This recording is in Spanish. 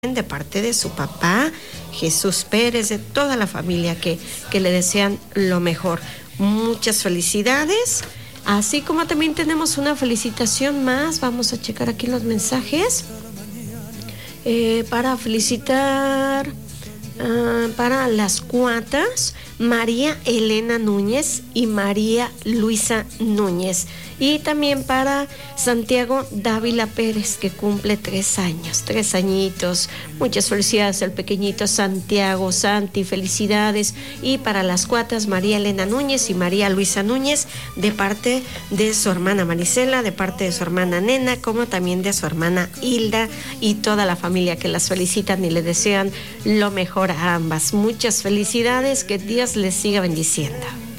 de parte de su papá, Jesús Pérez, de toda la familia que le desean lo mejor. Muchas felicidades. Así como también tenemos una felicitación más, vamos a checar aquí los mensajes para felicitar para las cuatas, María Elena Núñez y María Luisa Núñez. Y también para Santiago Dávila Pérez, que cumple 3 años, 3 añitos. Muchas felicidades al pequeñito Santiago, Santi, felicidades. Y para las cuatas, María Elena Núñez y María Luisa Núñez, de parte de su hermana Marisela, de parte de su hermana Nena, como también de su hermana Hilda y toda la familia que las felicitan y le desean lo mejor a ambas. Muchas felicidades, que Dios les siga bendiciendo.